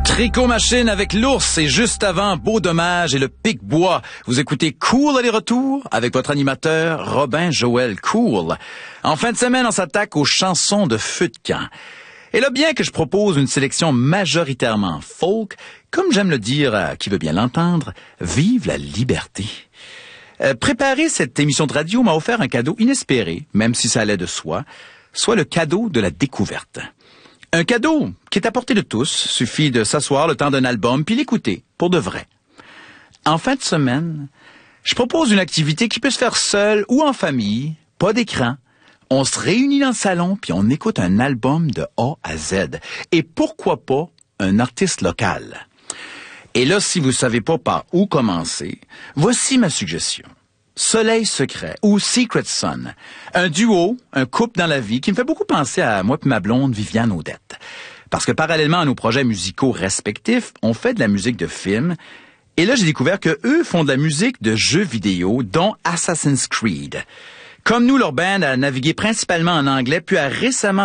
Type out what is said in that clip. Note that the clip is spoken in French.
Tricot Machine avec l'ours et juste avant, Beau Dommage et le Pic-Bois. Vous écoutez Cool aller-retour avec votre animateur Robin Joël Cool. En fin de semaine, on s'attaque aux chansons de feu de camp. Et là, bien que je propose une sélection majoritairement folk, comme j'aime le dire à qui veut bien l'entendre, vive la liberté. Préparer cette émission de radio m'a offert un cadeau inespéré, même si ça allait de soi, soit le cadeau de la découverte. Un cadeau qui est à portée de tous, suffit de s'asseoir le temps d'un album puis l'écouter, pour de vrai. En fin de semaine, je propose une activité qui peut se faire seule ou en famille, pas d'écran. On se réunit dans le salon puis on écoute un album de A à Z. Et pourquoi pas un artiste local? Et là, si vous savez pas par où commencer, voici ma suggestion. Soleil Secret ou Secret Sun. Un duo, un couple dans la vie qui me fait beaucoup penser à moi et ma blonde Viviane Audette. Parce que parallèlement à nos projets musicaux respectifs, on fait de la musique de film. Et là, j'ai découvert que eux font de la musique de jeux vidéo, dont Assassin's Creed. Comme nous, leur band a navigué principalement en anglais, puis a récemment